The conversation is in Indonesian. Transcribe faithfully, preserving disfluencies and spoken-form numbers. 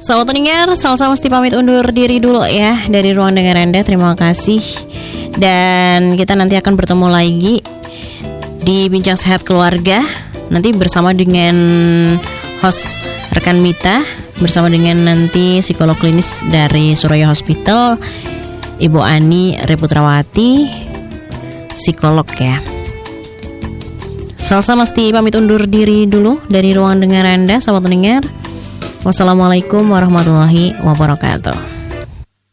Sahabat pendengar, Salsa mesti pamit undur diri dulu ya dari ruang dengar Anda. Terima kasih. Dan kita nanti akan bertemu lagi di Bincang Sehat Keluarga, nanti bersama dengan host rekan Mita, bersama dengan nanti psikolog klinis dari Suraya Hospital, Ibu Ani Reputrawati, psikolog ya. Salsa mesti pamit undur diri dulu dari ruang dengar Anda, sahabat pendengar. Wassalamualaikum warahmatullahi wabarakatuh.